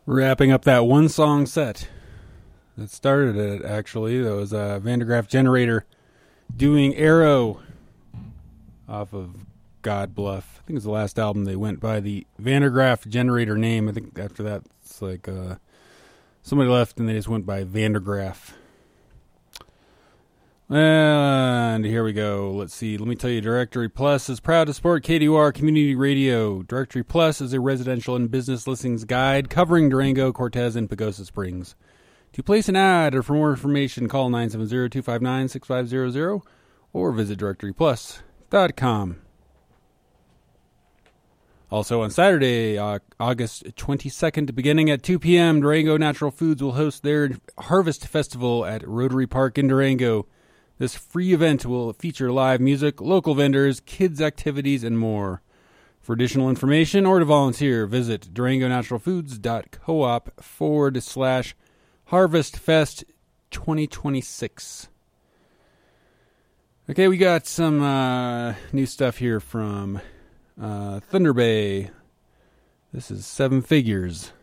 Wrapping up that one song set that started it, actually. That was Vandergraaf Generator doing Arrow off of God Bluff. I think it's the last album they went by the Vandergraaf Generator name. I think after that, it's like somebody left and they just went by Vandergraaf. And here we go. Let's see. Let me tell you, Directory Plus is proud to support KDUR Community Radio. Directory Plus is a residential and business listings guide covering Durango, Cortez, and Pagosa Springs. To place an ad or for more information, call 970-259-6500 or visit directoryplus.com. Also on Saturday, August 22nd, beginning at 2 p.m., Durango Natural Foods will host their Harvest Festival at Rotary Park in Durango. This free event will feature live music, local vendors, kids' activities, and more. For additional information or to volunteer, visit durangonaturalfoods.coop/HarvestFest 2026. Okay, we got some new stuff here from Thunder Bay. This is Seven Figures.